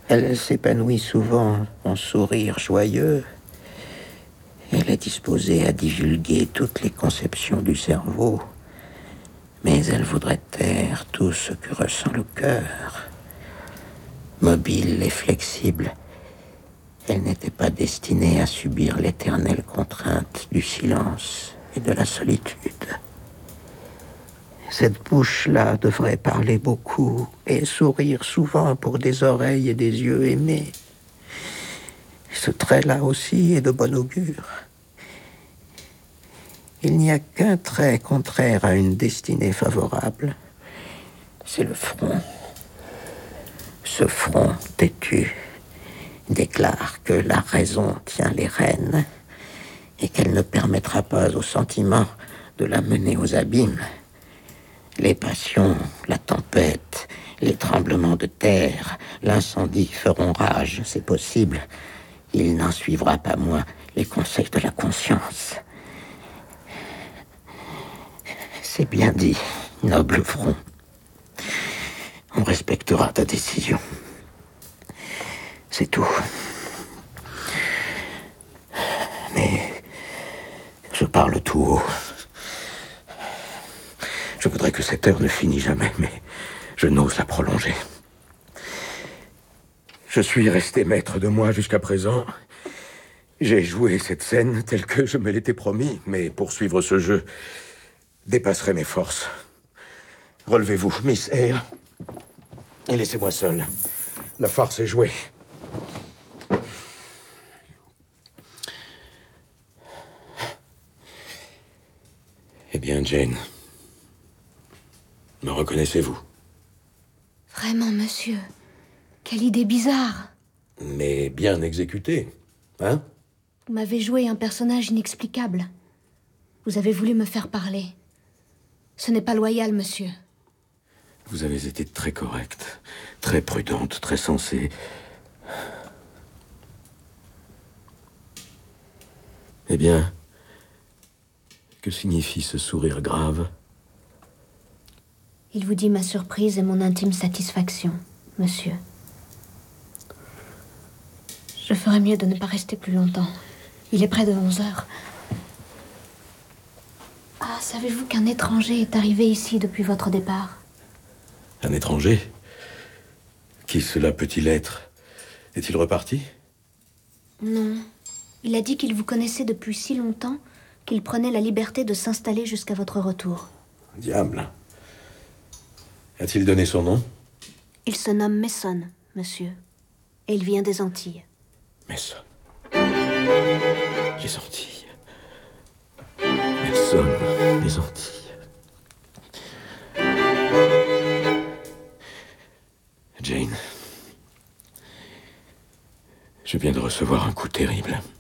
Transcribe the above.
Elle s'épanouit souvent en sourires joyeux. Elle est disposée à divulguer toutes les conceptions du cerveau, mais elle voudrait taire tout ce que ressent le cœur. Mobile et flexible, elle n'était pas destinée à subir l'éternelle contrainte du silence et de la solitude. Cette bouche-là devrait parler beaucoup et sourire souvent pour des oreilles et des yeux aimés. Ce trait-là aussi est de bon augure. Il n'y a qu'un trait contraire à une destinée favorable. C'est le front. Ce front têtu déclare que la raison tient les rênes et qu'elle ne permettra pas au sentiment de la mener aux abîmes. Les passions, la tempête, les tremblements de terre, l'incendie feront rage, c'est possible. Il n'en suivra pas moins les conseils de la conscience. C'est bien dit, noble front. On respectera ta décision. C'est tout. Mais je parle tout haut. Je voudrais que cette heure ne finisse jamais, mais je n'ose la prolonger. Je suis resté maître de moi jusqu'à présent. J'ai joué cette scène telle que je me l'étais promis, mais poursuivre ce jeu dépasserait mes forces. Relevez-vous, Miss Eyre, et laissez-moi seul. La farce est jouée. Eh bien, Jane, me reconnaissez-vous? Vraiment, monsieur. Quelle idée bizarre. Mais bien exécutée, hein? Vous m'avez joué un personnage inexplicable. Vous avez voulu me faire parler. Ce n'est pas loyal, monsieur. Vous avez été très correcte, très prudente, très sensée. Eh bien, que signifie ce sourire grave? Il vous dit ma surprise et mon intime satisfaction, monsieur. Je ferais mieux de ne pas rester plus longtemps. Il est près de 11 heures. Ah, savez-vous qu'un étranger est arrivé ici depuis votre départ? Un étranger? Qui cela peut-il être? Est-il reparti? Non. Il a dit qu'il vous connaissait depuis si longtemps qu'il prenait la liberté de s'installer jusqu'à votre retour. Diable. A-t-il donné son nom? Il se nomme Mason, monsieur. Et il vient des Antilles. Mason. Les Antilles. Mason, les Antilles. Jane, je viens de recevoir un coup terrible.